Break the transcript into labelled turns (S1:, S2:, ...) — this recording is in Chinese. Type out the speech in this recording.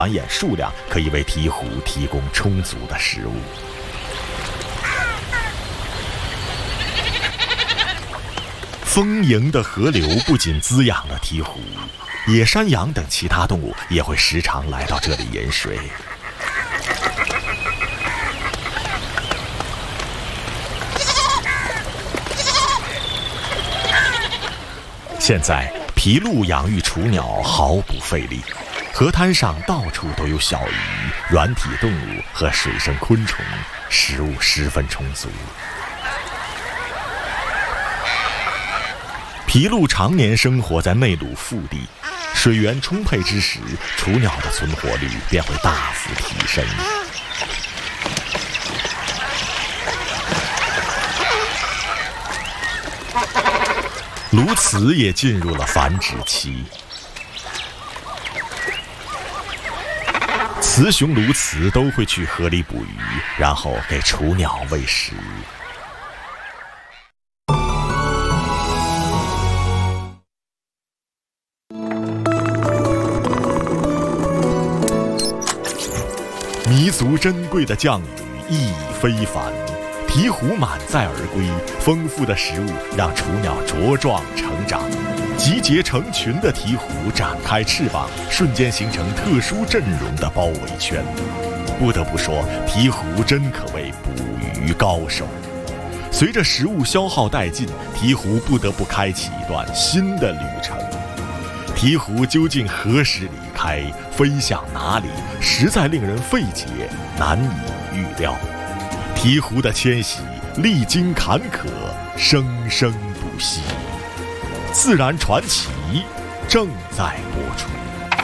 S1: 繁衍数量可以为鹈鹕提供充足的食物。丰盈的河流不仅滋养了鹈鹕，野山羊等其他动物也会时常来到这里饮水。现在，麋鹿养育雏鸟毫不费力，河滩上到处都有小鱼、软体动物和水生昆虫，食物十分充足。麋鹿常年生活在内陆腹地，水源充沛之时，雏鸟的存活率便会大幅提升。鸬鹚也进入了繁殖期，雌雄鸬鹚都会去河里捕鱼，然后给雏鸟喂食。弥足珍贵的降雨意义非凡，鹈鹕满载而归，丰富的食物让雏鸟茁壮成长。集结成群的鹈鹕展开翅膀，瞬间形成特殊阵容的包围圈。不得不说，鹈鹕真可谓捕鱼高手。随着食物消耗殆尽，鹈鹕不得不开启一段新的旅程。鹈鹕究竟何时离开，飞向哪里，实在令人费解，难以预料。鹈鹕的迁徙历经坎坷，生生不息。自然传奇正在播出。